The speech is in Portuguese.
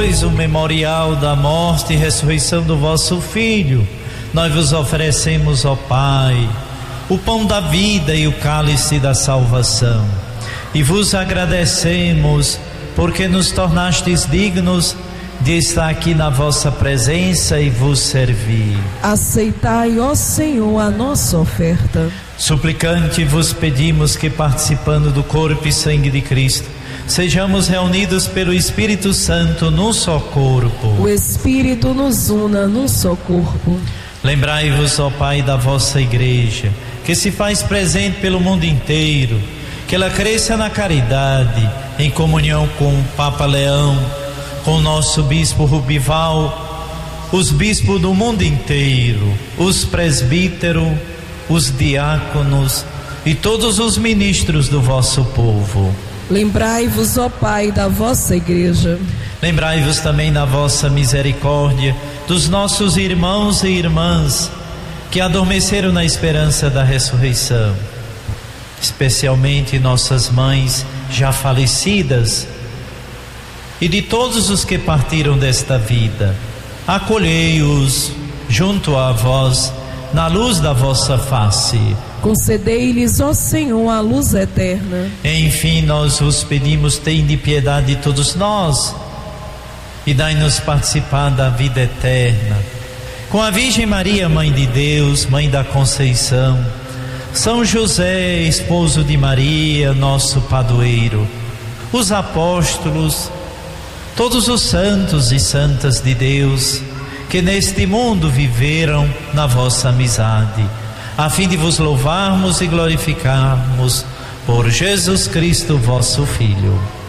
pois, o memorial da morte e ressurreição do vosso Filho, nós vos oferecemos, ó Pai, o pão da vida e o cálice da salvação. E vos agradecemos, porque nos tornastes dignos de estar aqui na vossa presença e vos servir. Aceitai, ó Senhor, a nossa oferta. Suplicante vos pedimos que, participando do corpo e sangue de Cristo, sejamos reunidos pelo Espírito Santo num só corpo. O Espírito nos una num só corpo. Lembrai-vos, ó Pai, da vossa Igreja, que se faz presente pelo mundo inteiro, que ela cresça na caridade, em comunhão com o Papa Leão, com o nosso Bispo Rubival, os bispos do mundo inteiro, os presbíteros, os diáconos e todos os ministros do vosso povo. Lembrai-vos, ó Pai, da vossa Igreja. Lembrai-vos também da vossa misericórdia dos nossos irmãos e irmãs que adormeceram na esperança da ressurreição, especialmente nossas mães já falecidas e de todos os que partiram desta vida. Acolhei-os junto a vós na luz da vossa face. Concedei-lhes, ó Senhor, a luz eterna. Enfim, nós vos pedimos, tende piedade de todos nós e dai-nos participar da vida eterna. Com a Virgem Maria, Mãe de Deus, Mãe da Conceição, São José, esposo de Maria, nosso padroeiro, os apóstolos, todos os santos e santas de Deus que neste mundo viveram na vossa amizade, a fim de vos louvarmos e glorificarmos por Jesus Cristo, vosso Filho.